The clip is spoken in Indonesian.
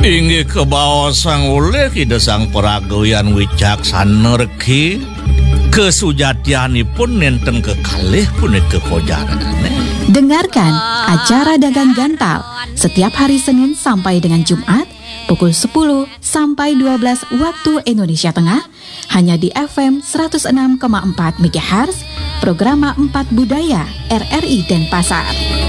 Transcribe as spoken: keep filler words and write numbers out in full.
Inggih kebawa sang oleh ida sang peragayan wicaksana reki kesujatianipun nenten kekalih punika pojaran. Dengarkan acara Dagang Gantal setiap hari Senin sampai dengan Jumat pukul sepuluh sampai dua belas waktu Indonesia Tengah hanya di F M seratus enam koma empat MHz Programa empat Budaya R R I Denpasar.